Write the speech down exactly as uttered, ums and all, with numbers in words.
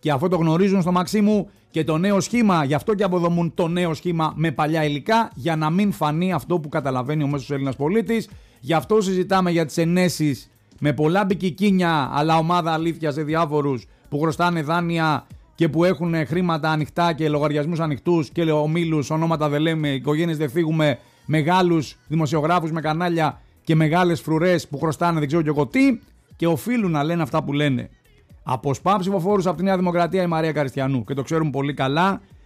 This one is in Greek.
Και αυτό το γνωρίζουν στο Μαξίμου και το νέο σχήμα, γι' αυτό και αποδομούν το νέο σχήμα με παλιά υλικά, για να μην φανεί αυτό που καταλαβαίνει ο μέσος Έλληνας πολίτης. Γι' αυτό συζητάμε για τις ενέσεις με πολλά μπικικίνια, αλλά ομάδα αλήθεια σε διάφορους που χρωστάνε δάνεια και που έχουν χρήματα ανοιχτά και λογαριασμούς ανοιχτούς και ομίλους, ονόματα δεν λέμε, οικογένειες δεν φύγουμε, μεγάλους δημοσιογράφους με κανάλια και μεγάλες φρουρές που χρωστάνε δεν ξέρω και εγώ τι, και οφείλουν να λένε αυτά που λένε. Αποσπά ψηφοφόρους από τη Νέα Δημοκρατία η Μαρία Καριστιανού και το ξέρουν πολύ καλά